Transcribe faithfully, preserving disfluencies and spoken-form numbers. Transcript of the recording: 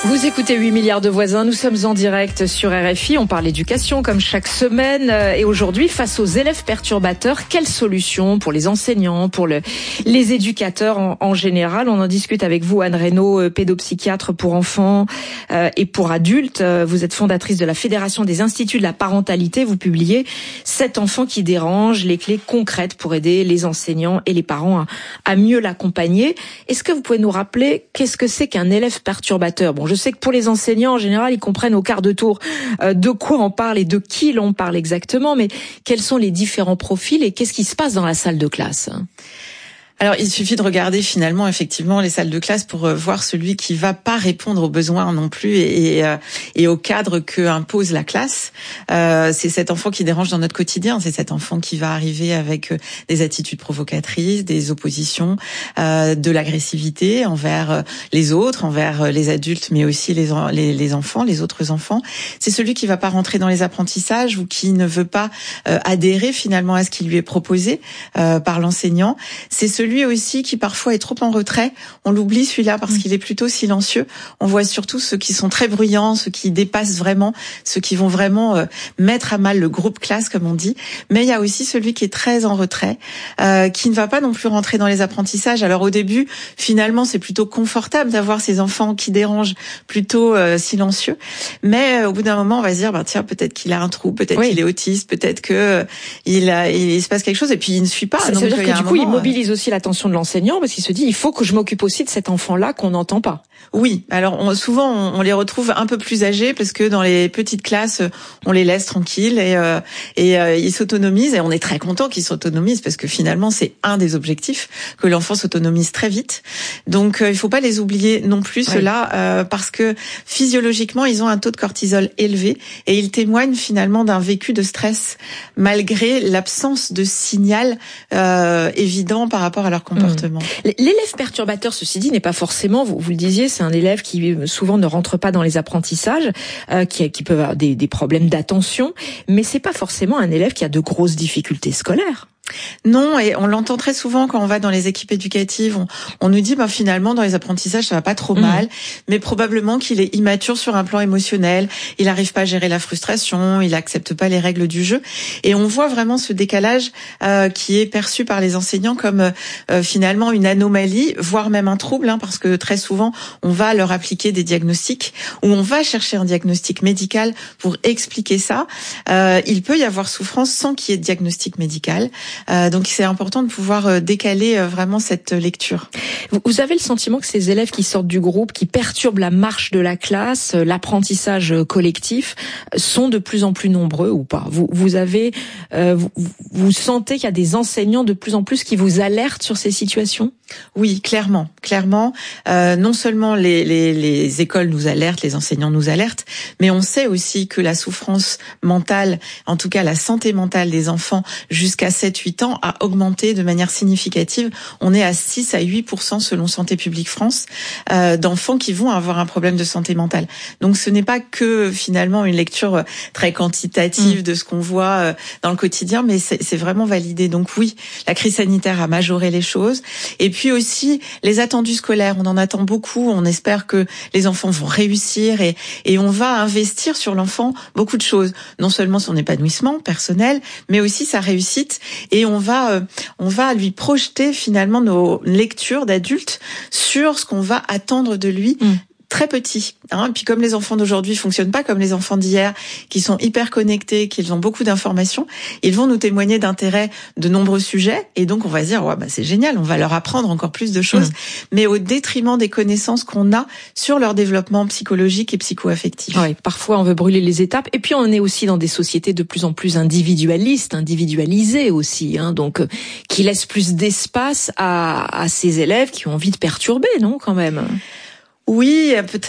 Vous écoutez huit milliards de voisins, nous sommes en direct sur R F I, on parle éducation comme chaque semaine et aujourd'hui face aux élèves perturbateurs, quelles solutions pour les enseignants, pour le, les éducateurs en, en général? On en discute avec vous, Anne Reynaud, pédopsychiatre pour enfants euh, et pour adultes. Vous êtes fondatrice de la Fédération des instituts de la parentalité, vous publiez sept enfants qui dérangent, les clés concrètes pour aider les enseignants et les parents à, à mieux l'accompagner. Est-ce que vous pouvez nous rappeler qu'est-ce que c'est qu'un élève perturbateur? Bon, je sais que pour les enseignants, en général, ils comprennent au quart de tour euh, de quoi on parle et de qui l'on parle exactement, mais quels sont les différents profils et qu'est-ce qui se passe dans la salle de classe? Alors, il suffit de regarder finalement effectivement les salles de classe pour voir celui qui va pas répondre aux besoins non plus et, et, et au cadre que impose la classe. Euh, c'est cet enfant qui dérange dans notre quotidien. C'est cet enfant qui va arriver avec des attitudes provocatrices, des oppositions, euh, de l'agressivité envers les autres, envers les adultes, mais aussi les, les, les enfants, les autres enfants. C'est celui qui va pas rentrer dans les apprentissages ou qui ne veut pas euh, adhérer finalement à ce qui lui est proposé euh, par l'enseignant. C'est celui Lui aussi qui parfois est trop en retrait, on l'oublie celui-là parce qu'il est plutôt silencieux. On voit surtout ceux qui sont très bruyants, ceux qui dépassent vraiment, ceux qui vont vraiment euh, mettre à mal le groupe classe comme on dit. Mais il y a aussi celui qui est très en retrait, euh, qui ne va pas non plus rentrer dans les apprentissages. Alors au début, finalement, c'est plutôt confortable d'avoir ces enfants qui dérangent, plutôt euh, silencieux. Mais euh, au bout d'un moment, on va se dire, bah, tiens, peut-être qu'il a un trou, peut-être oui. qu'il est autiste, peut-être que euh, il, a, il se passe quelque chose et puis il ne suit pas. Ça, donc, ça veut dire que du coup, moment, il mobilise aussi la l'attention de l'enseignant parce qu'il se dit il faut que je m'occupe aussi de cet enfant-là qu'on n'entend pas. Oui, alors on, souvent on, on les retrouve un peu plus âgés parce que dans les petites classes on les laisse tranquilles et, euh, et euh, ils s'autonomisent et on est très content qu'ils s'autonomisent parce que finalement c'est un des objectifs que l'enfant s'autonomise très vite. Donc euh, il faut pas les oublier non plus ouais. ceux-là euh, parce que physiologiquement ils ont un taux de cortisol élevé et ils témoignent finalement d'un vécu de stress malgré l'absence de signal euh, évident par rapport à leur comportement. Mmh. L'élève perturbateur, ceci dit, n'est pas forcément, vous, vous le disiez, c'est un élève qui souvent ne rentre pas dans les apprentissages, euh, qui, qui peut avoir des, des problèmes d'attention, mais c'est pas forcément un élève qui a de grosses difficultés scolaires. Non, et on l'entend très souvent quand on va dans les équipes éducatives. On, on nous dit, bah, finalement, dans les apprentissages, ça va pas trop mmh. mal, mais probablement qu'il est immature sur un plan émotionnel. Il n'arrive pas à gérer la frustration, il accepte pas les règles du jeu. Et on voit vraiment ce décalage euh, qui est perçu par les enseignants comme euh, finalement une anomalie, voire même un trouble, hein, parce que très souvent, on va leur appliquer des diagnostics ou on va chercher un diagnostic médical pour expliquer ça. Euh, il peut y avoir souffrance sans qu'il y ait de diagnostic médical. Euh, donc c'est important de pouvoir décaler vraiment cette lecture. Vous avez le sentiment que ces élèves qui sortent du groupe, qui perturbent la marche de la classe, l'apprentissage collectif, sont de plus en plus nombreux ou pas? Vous, vous avez, euh, vous, vous sentez qu'il y a des enseignants de plus en plus qui vous alertent sur ces situations? Oui, clairement, clairement. Euh, non seulement les, les, les écoles nous alertent, les enseignants nous alertent, mais on sait aussi que la souffrance mentale, en tout cas la santé mentale des enfants jusqu'à sept huit ans a augmenté de manière significative. On est à six à huit pour cent selon Santé publique France euh, d'enfants qui vont avoir un problème de santé mentale. Donc ce n'est pas que finalement une lecture très quantitative mmh. de ce qu'on voit dans le quotidien, mais c'est, c'est vraiment validé. Donc oui, la crise sanitaire a majoré les choses. Et puis aussi les attendus scolaires, on en attend beaucoup. On espère que les enfants vont réussir et, et on va investir sur l'enfant beaucoup de choses. Non seulement son épanouissement personnel, mais aussi sa réussite. Et on va, euh, on va lui projeter finalement nos lectures d'adultes sur ce qu'on va attendre de lui. Mmh. Très petit, hein. Puis comme les enfants d'aujourd'hui fonctionnent pas comme les enfants d'hier, qui sont hyper connectés, qu'ils ont beaucoup d'informations, ils vont nous témoigner d'intérêt de nombreux sujets, et donc on va se dire ouais bah c'est génial, on va leur apprendre encore plus de choses, mmh. mais au détriment des connaissances qu'on a sur leur développement psychologique et psycho-affectif. Ouais, parfois on veut brûler les étapes, et puis on est aussi dans des sociétés de plus en plus individualistes, individualisées aussi, hein, donc euh, qui laissent plus d'espace à, à ces élèves qui ont envie de perturber, non quand même. Oui, peut-être.